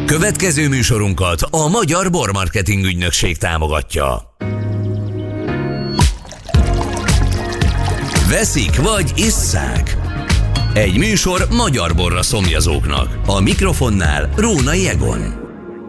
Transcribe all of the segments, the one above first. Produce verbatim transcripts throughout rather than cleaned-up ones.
Következő műsorunkat a Magyar Bormarketing Ügynökség támogatja. Veszik vagy isszák? Egy műsor magyar borra szomjazóknak. A mikrofonnál Rónai Egon.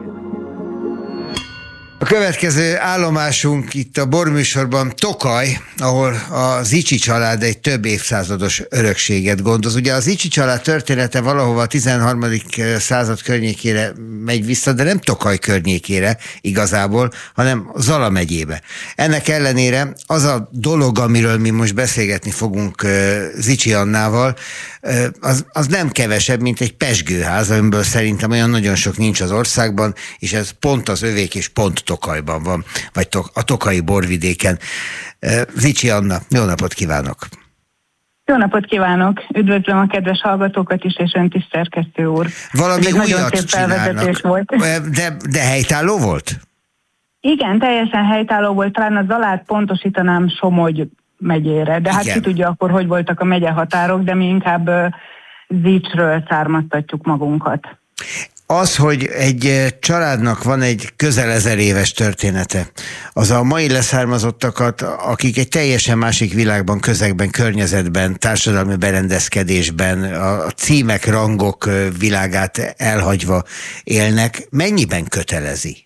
A következő állomásunk itt a borműsorban Tokaj, ahol a Zichy család egy több évszázados örökséget gondoz. Ugye a Zichy család története valahova a tizenharmadik század környékére megy vissza, de nem Tokaj környékére igazából, hanem Zala megyébe. Ennek ellenére az a dolog, amiről mi most beszélgetni fogunk Zichy Annával, az, az nem kevesebb, mint egy pezsgőház, amiből szerintem olyan nagyon sok nincs az országban, és ez pont az övék és pont Tokajban van, vagy a tokaji borvidéken. Zichy Anna, jó napot kívánok! Jó napot kívánok! Üdvözlöm a kedves hallgatókat is, és önt is, szerkesztő úr. Valami Ez újat csinálnak, volt. De, de helytálló volt? Igen, teljesen helytálló volt. Talán a Zalát pontosítanám Somogy megyére, de hát ki tudja akkor, hogy voltak a megyehatárok, de mi inkább Zicsről származtatjuk magunkat. Az, hogy egy családnak van egy közel ezer éves története, az a mai leszármazottakat, akik egy teljesen másik világban, közegben, környezetben, társadalmi berendezkedésben, a címek, rangok világát elhagyva élnek, mennyiben kötelezi?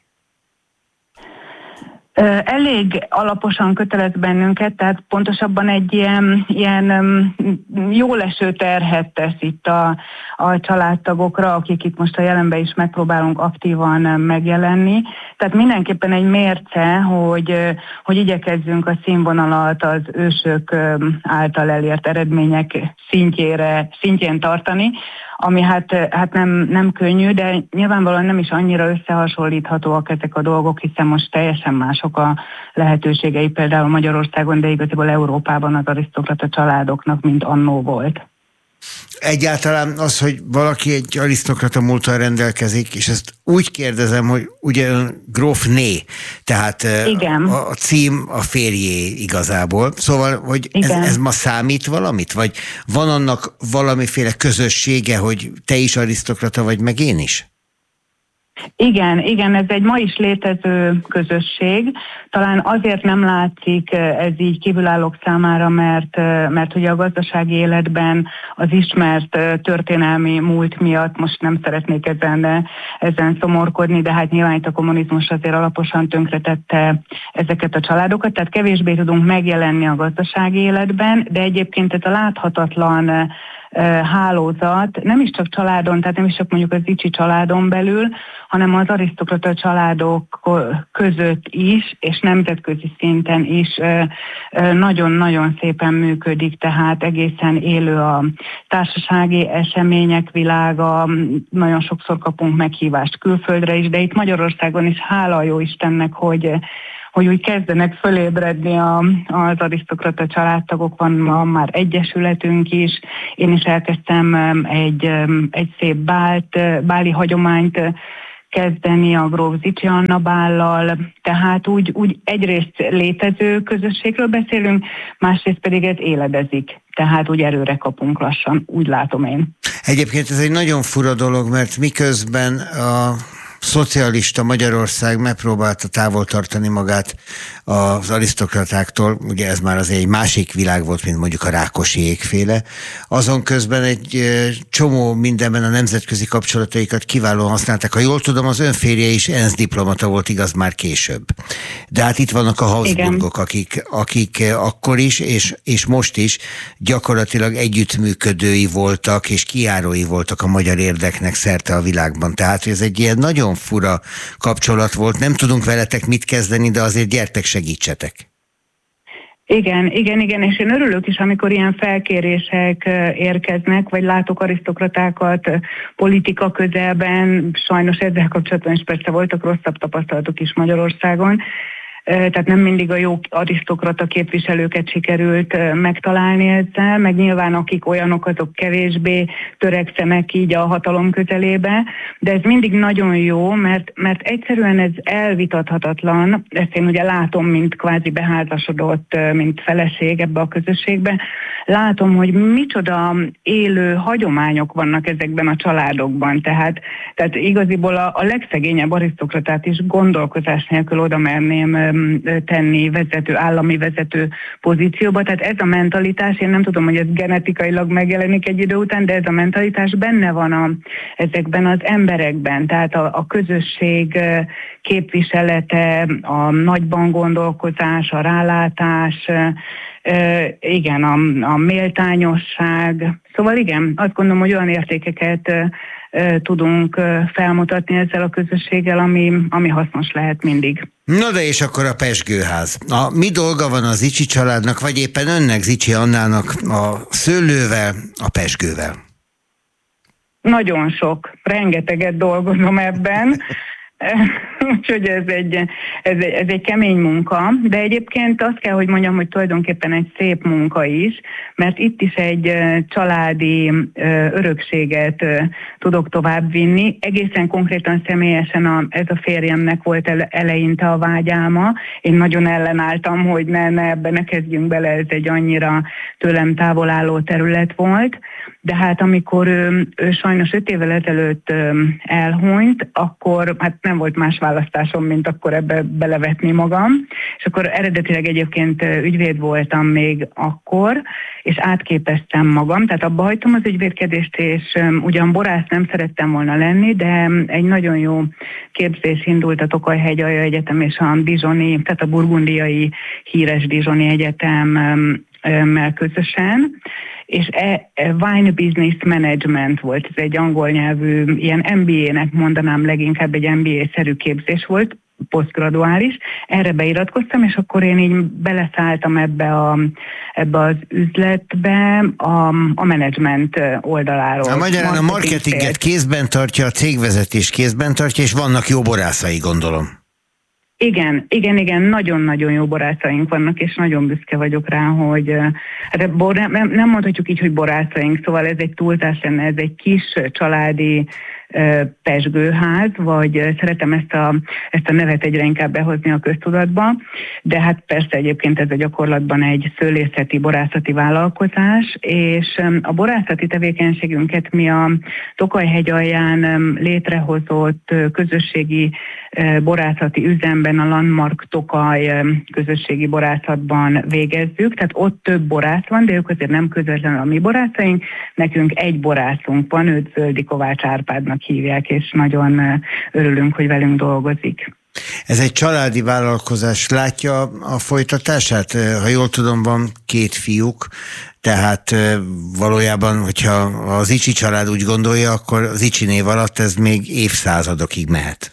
Elég alaposan kötelez bennünket, tehát pontosabban egy ilyen, ilyen jóleső terhet tesz itt a, a családtagokra, akik itt most a jelenben is megpróbálunk aktívan megjelenni. Tehát mindenképpen egy mérce, hogy, hogy igyekezzünk a színvonalat az ősök által elért eredmények szintjére, szintjén tartani, ami hát, hát nem, nem könnyű, de nyilvánvalóan nem is annyira összehasonlíthatóak ezek a dolgok, hiszen most teljesen mások a lehetőségei például Magyarországon, de igazából Európában az arisztokrata családoknak, mint annó volt. Egyáltalán az, hogy valaki egy arisztokrata múlttal rendelkezik, és ezt úgy kérdezem, hogy ugye ön grófné, tehát a, a cím a férjé igazából. Szóval, hogy ez, ez ma számít valamit? Vagy van annak valamiféle közössége, hogy te is arisztokrata vagy, meg én is? Igen, igen, ez egy ma is létező közösség. Talán azért nem látszik ez így kívülállók számára, mert, mert ugye a gazdasági életben az ismert történelmi múlt miatt, most nem szeretnék ezen, ezen szomorkodni, de hát nyilván itt a kommunizmus azért alaposan tönkretette ezeket a családokat, tehát kevésbé tudunk megjelenni a gazdasági életben, de egyébként ez a láthatatlan hálózat nem is csak családon, tehát nem is csak mondjuk az Zichy családon belül, hanem az arisztokrata családok között is, és nemzetközi szinten is nagyon-nagyon szépen működik, tehát egészen élő a társasági események világa, nagyon sokszor kapunk meghívást külföldre is, de itt Magyarországon is hála jó Istennek, hogy hogy úgy kezdenek fölébredni a, az arisztokrata családtagok, van ma már egyesületünk is. Én is elkezdtem egy, egy szép bált, báli hagyományt kezdeni a gróf Zichy Anna bállal, tehát úgy, úgy egyrészt létező közösségről beszélünk, másrészt pedig ez éledezik, tehát úgy erőre kapunk lassan, úgy látom én. Egyébként ez egy nagyon fura dolog, mert miközben a szocialista Magyarország megpróbálta távol tartani magát az arisztokratáktól, ugye ez már azért egy másik világ volt, mint mondjuk a Rákosiékféle. Azon közben egy csomó mindenben a nemzetközi kapcsolataikat kiválóan használták. Ha jól tudom, az önférje is ENSZ diplomata volt, igaz, már később. De hát itt vannak a Habsburgok, akik, akik akkor is, és, és most is gyakorlatilag együttműködői voltak, és kijárói voltak a magyar érdeknek szerte a világban. Tehát ez egy ilyen nagyon fura kapcsolat volt. Nem tudunk veletek mit kezdeni, de azért gyertek, segítsetek. Igen, igen, igen, és én örülök is, amikor ilyen felkérések érkeznek, vagy látok arisztokratákat politika közelben, sajnos ezzel kapcsolatban is persze voltak rosszabb tapasztalatok is Magyarországon, tehát nem mindig a jó arisztokrata képviselőket sikerült megtalálni ezzel, meg nyilván akik olyanok, azok kevésbé törekszenek így a hatalom közelébe, de ez mindig nagyon jó, mert, mert egyszerűen ez elvitathatatlan, ezt én ugye látom, mint kvázi beházasodott, mint feleség ebbe a közösségbe, látom, hogy micsoda élő hagyományok vannak ezekben a családokban, tehát, tehát igaziból a, a legszegényebb arisztokratát is gondolkozás nélkül oda merném tenni vezető, állami vezető pozícióba, tehát ez a mentalitás, én nem tudom, hogy ez genetikailag megjelenik egy idő után, de ez a mentalitás benne van a, ezekben az emberekben, tehát a, a közösség képviselete, a nagyban gondolkozás, a rálátás, igen, a, a méltányosság. Szóval igen, azt gondolom, hogy olyan értékeket tudunk felmutatni ezzel a közösséggel, ami, ami hasznos lehet mindig. Na de és akkor a pezsgőház. A mi dolga van az Zichy családnak, vagy éppen önnek, Zichy Annának a szőlővel, a pezsgővel? Nagyon sok, rengeteget dolgozom ebben. Úgyhogy ez egy, ez, egy, ez egy kemény munka, de egyébként azt kell, hogy mondjam, hogy tulajdonképpen egy szép munka is, mert itt is egy családi örökséget tudok továbbvinni. Egészen konkrétan személyesen a, ez a férjemnek volt ele, eleinte a vágyálma. Én nagyon ellenálltam, hogy ne, ne ebbe ne kezdjünk bele, ez egy annyira tőlem távol álló terület volt. De hát amikor ő, ő sajnos öt évvel ezelőtt elhunyt, akkor hát nem volt más választásom, mint akkor ebbe belevetni magam. És akkor eredetileg egyébként ügyvéd voltam még akkor, és átképeztem magam, tehát abba hagytam az ügyvédkedést, és ugyan borász nem szerettem volna lenni, de egy nagyon jó képzés indult a Tokaj-hegyalja Egyetem és a Dijoni, tehát a burgundiai híres Dijoni Egyetemmel közösen, és e, e, Wine Business Management volt, ez egy angol nyelvű, ilyen em bé á-nek mondanám, leginkább egy em bé á-szerű képzés volt, posztgraduális, erre beiratkoztam, és akkor én így beleszálltam ebbe, a, ebbe az üzletbe a, a menedzsment oldaláról. A magyarán a marketinget kézben tartja, a cégvezetés kézben tartja, és vannak jó borászai, gondolom. Igen, igen, igen, nagyon-nagyon jó barátsaink vannak, és nagyon büszke vagyok rá, hogy hát bor, nem, nem mondhatjuk így, hogy barátsaink, szóval ez egy túlzás lenne, ez egy kis családi pezsgőház, vagy szeretem ezt a, ezt a nevet egyre inkább behozni a köztudatba, de hát persze egyébként ez a gyakorlatban egy szőlészeti, borászati vállalkozás, és a borászati tevékenységünket mi a Tokaj-hegyalján létrehozott közösségi borászati üzemben, a Landmark Tokaj közösségi borászatban végezzük, tehát ott több borász van, de ők azért nem közvetlenül a mi borászaink, nekünk egy borászunk van, őt Zöldi Kovács Árpádnak hívják, és nagyon örülünk, hogy velünk dolgozik. Ez egy családi vállalkozás, látja a folytatását? Ha jól tudom, van két fiúk, tehát valójában, hogyha az Zichy család úgy gondolja, akkor az Zichy név alatt ez még évszázadokig mehet.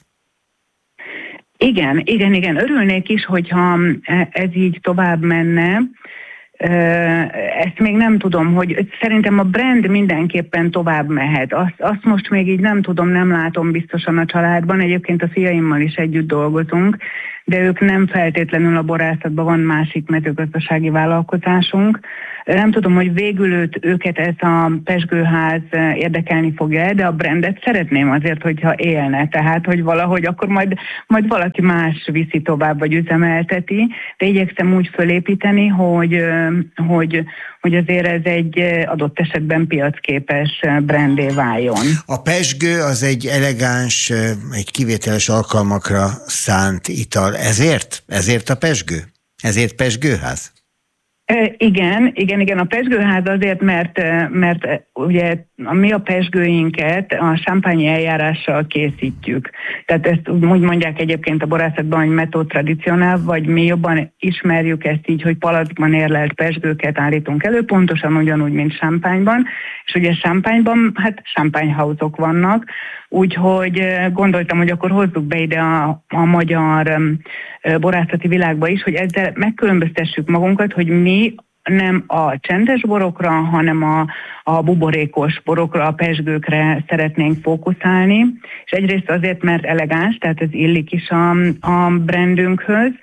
Igen, igen, igen. Örülnék is, hogyha ez így tovább menne. Ezt még nem tudom, hogy szerintem a brand mindenképpen tovább mehet. Azt, azt most még így nem tudom, nem látom biztosan a családban. Egyébként a fiaimmal is együtt dolgozunk, de ők nem feltétlenül a borászatban, van másik mezőgazdasági vállalkozásunk. Nem tudom, hogy végül őt, őket ez a pezsgőház érdekelni fogja, de a brandet szeretném azért, hogyha élne. Tehát, hogy valahogy akkor majd, majd valaki más viszi tovább, vagy üzemelteti, de igyekszem úgy fölépíteni, hogy, hogy, hogy azért ez egy adott esetben piacképes brandé váljon. A pezsgő az egy elegáns, egy kivételes alkalmakra szánt ital. Ezért? Ezért a pezsgő? Ezért pezsgőház? Igen, igen, igen, a pezsgőház azért, mert, mert ugye mi a pezsgőinket a champagne eljárással készítjük. Tehát ezt úgy mondják egyébként a borászatban, hogy metód tradicionál, vagy mi jobban ismerjük ezt így, hogy palackban érlelt pezsgőket állítunk elő, pontosan ugyanúgy, mint champagneban, és ugye champagneban, hát champagne house-ok vannak, úgyhogy gondoltam, hogy akkor hozzuk be ide a, a magyar borászati világba is, hogy ezzel megkülönböztessük magunkat, hogy mi nem a csendes borokra, hanem a, a buborékos borokra, a pezsgőkre szeretnénk fókuszálni, és egyrészt azért, mert elegáns, tehát ez illik is a, a brandünkhöz,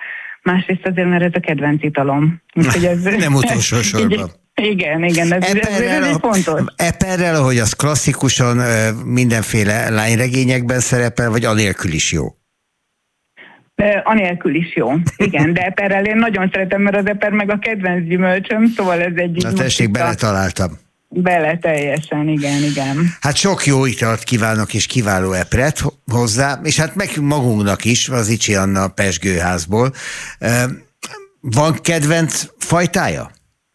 másrészt azért, mert ez a kedvenc italom. Ez, nem utolsó sorban. Igen, igen, ez, ez, ez egy fontos. Eperrel, ahogy az klasszikusan mindenféle lányregényekben szerepel, vagy anélkül is jó? Anélkül is jó. Igen, de eperrel én nagyon szeretem, mert az eper meg a kedvenc gyümölcsöm, szóval ez egy... Na tessék, beletaláltam. Bele teljesen, igen, igen. Hát sok jó italt kívánok, és kiváló epret hozzá, és hát meg magunknak is, az Icsi Anna Pezsgőházból. Van kedvenc fajtája?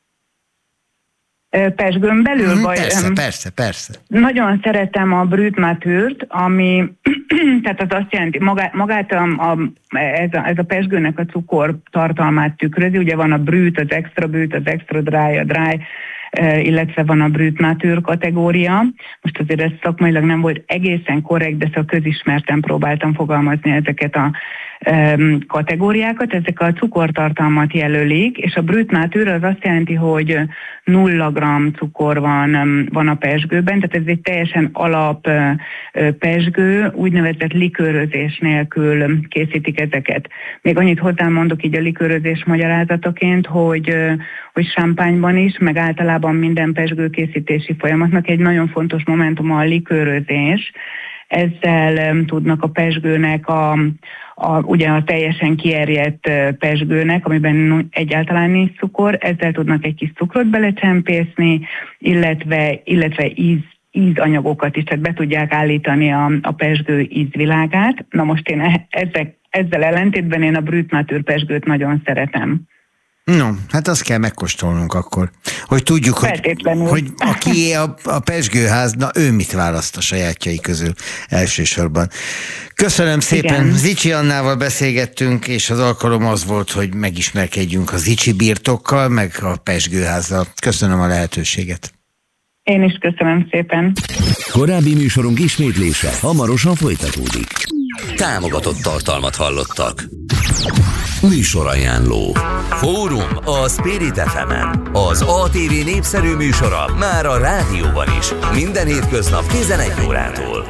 Pezsgőn belül? Mm, vagy, persze, persze, persze. Nagyon szeretem a Brut Maturt, ami, tehát az azt jelenti, magát, magát a, a, ez, a, ez a pezsgőnek a cukor tartalmát tükrözi, ugye van a Brut, az Extra Brut, az Extra Dry, a Dry, illetve van a Brut Nature kategória. Most azért ez szakmailag nem volt egészen korrekt, de szóval közismerten próbáltam fogalmazni ezeket a um, kategóriákat. Ezek a cukortartalmat jelölik, és a Brut Nature az azt jelenti, hogy nulla gramm cukor van, um, van a pezsgőben, tehát ez egy teljesen alap uh, pezsgő, úgynevezett likőrözés nélkül készítik ezeket. Még annyit hozzámondok így a likőrözés magyarázataként, hogy, uh, hogy sámpányban is, meg általában minden pezsgőkészítési folyamatnak egy nagyon fontos momentum a likőrözés. Ezzel um, tudnak a pezsgőnek, a, a, ugye a teljesen kierjedt uh, pezsgőnek, amiben egyáltalán nincs cukor, ezzel tudnak egy kis cukrot belecsempészni, illetve, illetve íz, ízanyagokat is, tehát be tudják állítani a, a pezsgő ízvilágát. Na most én ezek, ezzel ellentétben én a Brut Nature pezsgőt nagyon szeretem. No, hát azt kell megkóstolnunk akkor, hogy tudjuk, hogy, hogy aki a, a Pezsgőház, na ő mit választ a sajátjai közül elsősorban. Köszönöm szépen, igen. Zicsi Annával beszélgettünk, és az alkalom az volt, hogy megismerkedjünk a Zicsi birtokkal, meg a Pezsgőházzal. Köszönöm a lehetőséget. Én is köszönöm szépen. Korábbi műsorunk ismétlése hamarosan folytatódik. Támogatott tartalmat hallottak. Műsorajánló. Fórum a Spirit ef emen. Az á té vé népszerű műsora már a rádióban is. Minden hétköznap tizenegy órától.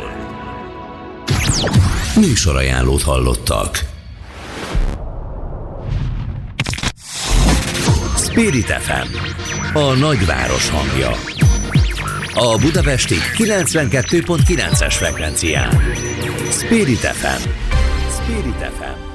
Műsorajánlót hallottak. Spirit ef em. A nagyváros hangja. A budapesti kilencvenkettő pont kilences frekvencián. Spirit ef em. Spirit ef em.